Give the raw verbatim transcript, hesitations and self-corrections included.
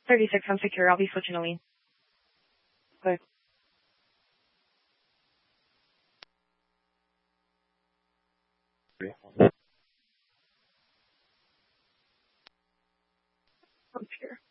thirty-six, I'm secure. I'll be switching a lane. Okay. I'm secure.